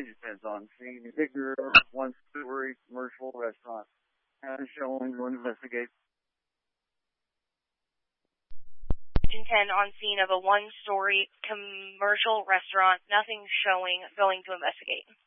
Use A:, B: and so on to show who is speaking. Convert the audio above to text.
A: agent on scene, a bigger one-story commercial restaurant. Showing to investigate.
B: Agent 10 on scene of a one-story commercial restaurant. Nothing showing. Going to investigate.